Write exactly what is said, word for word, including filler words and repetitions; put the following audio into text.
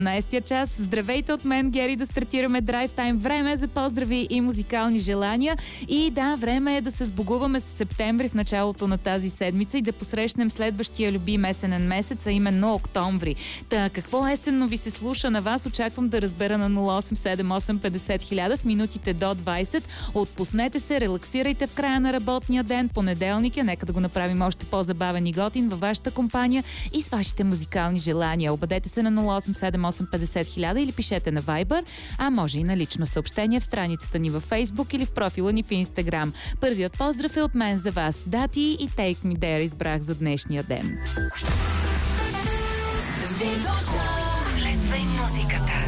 осемнадесетия час. Здравейте от мен, Гери, да стартираме Drive Time. Време за поздрави и музикални желания. И да, време е да се сбогуваме с септември в началото на тази седмица и да посрещнем следващия любим есенен месец, а именно октомври. Та, какво есенно ви се слуша на вас? Очаквам да разбера на нула осем седем осем петдесет хиляда в минутите до двадесет. Отпуснете се, релаксирайте в края на работния ден. Понеделник е, нека да го направим още по-забавен и готин във вашата компания и с вашите музикални желания. Обадете се на нула осем седем осем петдесет хиляда или пишете на Viber, а може и на лично съобщение в страницата ни във Facebook или в профила ни в Instagram. Първият поздрав е от мен за вас. Дати и Take Me There избрах за днешния ден. Следвай музиката.